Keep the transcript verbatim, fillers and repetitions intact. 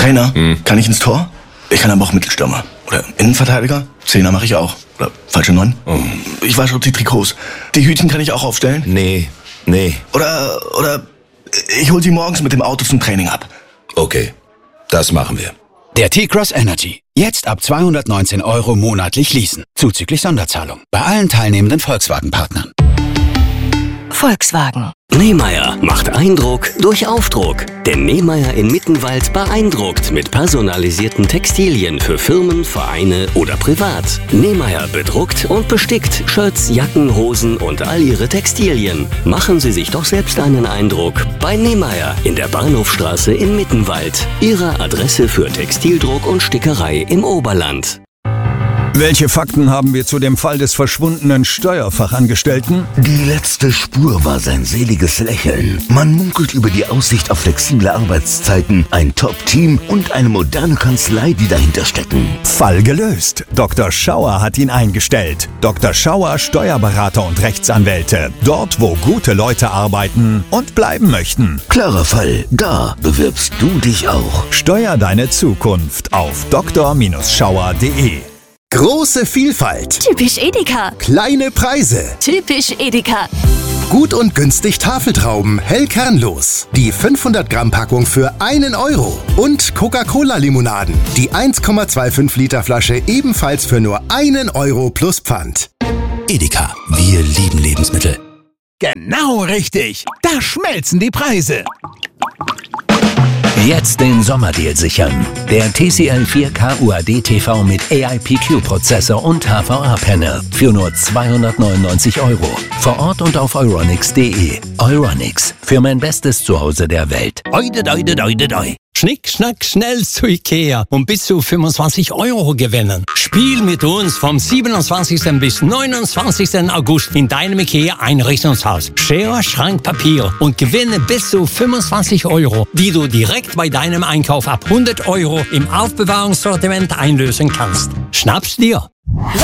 Trainer, hm. kann ich ins Tor? Ich kann aber auch Mittelstürmer. Oder Innenverteidiger? Zehner mache ich auch. Oder falsche Neun? Oh. Ich wasche auch die Trikots. Die Hütchen kann ich auch aufstellen? Nee, nee. Oder, oder ich hol sie morgens mit dem Auto zum Training ab. Okay, das machen wir. Der T-Cross Energy. Jetzt ab zweihundertneunzehn Euro monatlich leasen. Zuzüglich Sonderzahlung. Bei allen teilnehmenden Volkswagen-Partnern. Volkswagen. Nehmeyer macht Eindruck durch Aufdruck. Denn Nehmeyer in Mittenwald beeindruckt mit personalisierten Textilien für Firmen, Vereine oder privat. Nehmeyer bedruckt und bestickt Shirts, Jacken, Hosen und all ihre Textilien. Machen Sie sich doch selbst einen Eindruck bei Nehmeyer in der Bahnhofstraße in Mittenwald. Ihre Adresse für Textildruck und Stickerei im Oberland. Welche Fakten haben wir zu dem Fall des verschwundenen Steuerfachangestellten? Die letzte Spur war sein seliges Lächeln. Man munkelt über die Aussicht auf flexible Arbeitszeiten, ein Top-Team und eine moderne Kanzlei, die dahinter stecken. Fall gelöst. Doktor Schauer hat ihn eingestellt. Doktor Schauer, Steuerberater und Rechtsanwälte. Dort, wo gute Leute arbeiten und bleiben möchten. Klarer Fall. Da bewirbst du dich auch. Steuer deine Zukunft auf doktor Schauer punkt de. Große Vielfalt. Typisch Edeka. Kleine Preise. Typisch Edeka. Gut und günstig Tafeltrauben, hell kernlos. Die fünfhundert Gramm Packung für einen Euro. Und Coca-Cola-Limonaden. Die eins Komma fünfundzwanzig Liter Flasche ebenfalls für nur einen Euro plus Pfand. Edeka. Wir lieben Lebensmittel. Genau richtig. Da schmelzen die Preise. Jetzt den Sommerdeal sichern. Der T C L vier K U H D T V mit A I P Q-Prozessor und H V A-Panel für nur zweihundertneunundneunzig Euro. Vor Ort und auf euronics punkt de. Euronics, für mein bestes Zuhause der Welt. Oide, oide, oide, oide. Schnick, schnack, schnell zu Ikea und bis zu fünfundzwanzig Euro gewinnen. Spiel mit uns vom siebenundzwanzigsten bis neunundzwanzigsten August in deinem Ikea-Einrichtungshaus. Schere, Schrank, Papier und gewinne bis zu fünfundzwanzig Euro, die du direkt bei deinem Einkauf ab hundert Euro im Aufbewahrungssortiment einlösen kannst. Schnapp's dir!